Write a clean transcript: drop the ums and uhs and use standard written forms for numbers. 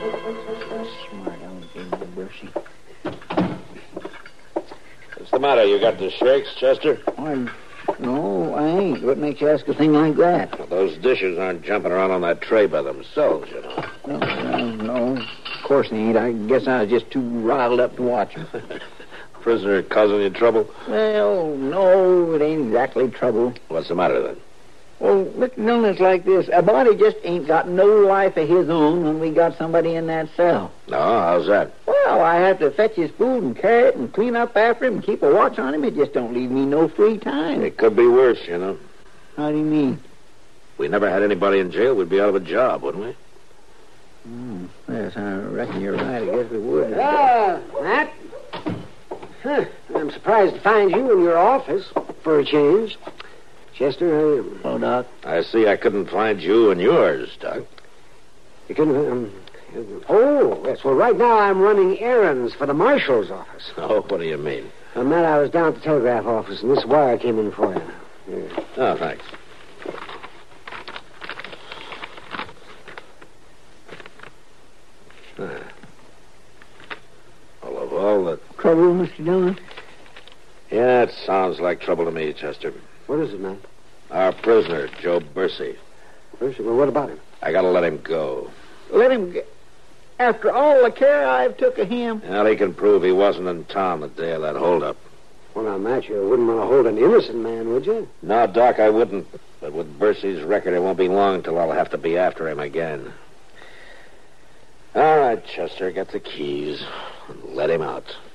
Smart aleck, Bercy. What's the matter? You got the shakes, Chester? No, I ain't. What makes you ask a thing like that? Well, those dishes aren't jumping around on that tray by themselves, you know. No, of course they ain't. I guess I was just too riled up to watch them. Prisoner causing you trouble? Well, no, it ain't exactly trouble. What's the matter, then? Well, Mr. Dillon, it's like this. A body just ain't got no life of his own when we got somebody in that cell. No, how's that? Well, I have to fetch his food and carry it and clean up after him and keep a watch on him. It just don't leave me no free time. It could be worse, you know. How do you mean? If we never had anybody in jail, we'd be out of a job, wouldn't we? Yes, I reckon you're right. I guess we would. Matt? Huh. I'm surprised to find you in your office for a change. Chester, Oh, Doc. I see I couldn't find you in yours, Doc. You can... oh, yes. Well, right now I'm running errands for the marshal's office. Oh, what do you mean? Matt, I was down at the telegraph office, and this wire came in for you. Here. Oh, thanks. Well, of all the... Trouble, Mr. Dillon? Yeah, it sounds like trouble to me, Chester. What is it, Matt? Our prisoner, Joe Bercy. Bercy? Well, what about him? I gotta let him go. Let him get... After all the care I've took of him. Well, he can prove he wasn't in town the day of that holdup. Well, now, Matt, you wouldn't want to hold an innocent man, would you? No, Doc, I wouldn't. But with Bercy's record, it won't be long till I'll have to be after him again. All right, Chester, get the keys and let him out.